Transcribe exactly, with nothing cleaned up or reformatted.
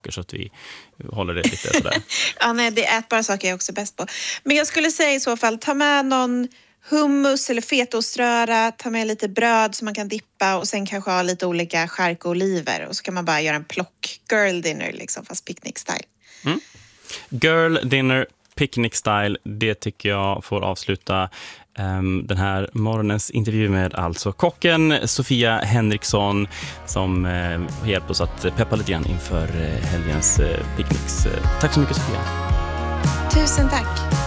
så att vi håller det lite sådär. Ja, nej, det är ätbara saker jag är också bäst på. Men jag skulle säga i så fall, ta med någon hummus eller fetaoströra, ta med lite bröd som man kan dippa och sen kanske ha lite olika chark och oliver. Och så kan man bara göra en plock girl dinner liksom, fast picnic style. Mm. Girl dinner, picnic style, det tycker jag får avsluta um, den här morgonens intervju med alltså kocken Sofia Henriksson som uh, har hjälpt oss att peppa lite grann inför uh, helgens uh, picknicks. Uh, tack så mycket, Sofia. Tusen tack.